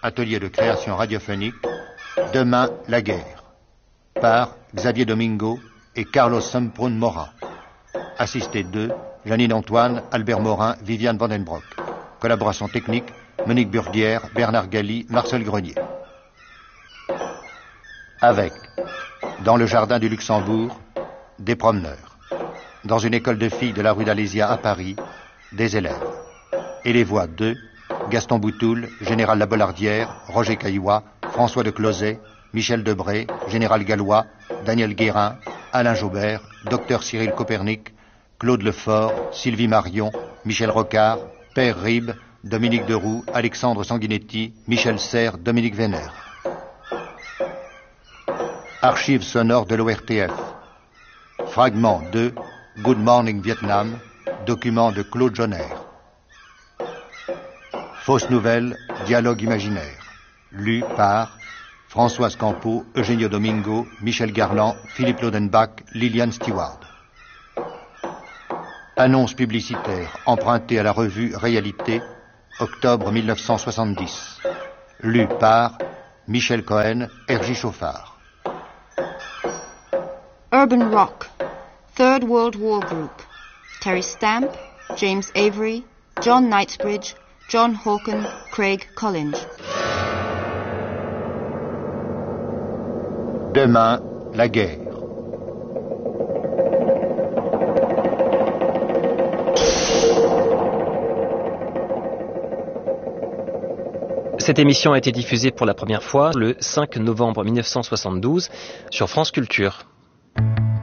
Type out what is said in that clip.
atelier de création radiophonique, Demain la guerre, par Xavier Domingo et Carlos Semprún Mora. Assisté d'eux, Janine Antoine, Albert Morin, Viviane Vandenbroek. Collaboration technique, Monique Burguière, Bernard Galli, Marcel Grenier. Avec, dans le jardin du Luxembourg, des promeneurs. Dans une école de filles de la rue d'Alésia à Paris, des élèves. Et les voix de Gaston Boutoul, Général Labollardière, Roger Caillois, François de Closet, Michel Debré, Général Gallois, Daniel Guérin, Alain Jaubert, Dr Cyril Copernic, Claude Lefort, Sylvie Marion, Michel Rocard, Père Ribes, Dominique Deroux, Alexandre Sanguinetti, Michel Serres, Dominique Vénère. Archives sonores de l'ORTF. Fragment 2, Good Morning Vietnam, document de Claude Jonner. Fausse nouvelle, dialogue imaginaire. Lu par Françoise Campeau, Eugenio Domingo, Michel Garland, Philippe Lodenbach, Liliane Stewart. Annonce publicitaire empruntée à la revue Réalité, octobre 1970. Lu par Michel Cohen, R.J. Chauffard. Urban Rock, Third World War Group. Terry Stamp, James Avery, John Knightsbridge, John Hawken, Craig Collinge. Demain, la guerre. Cette émission a été diffusée pour la première fois le 5 novembre 1972 sur France Culture.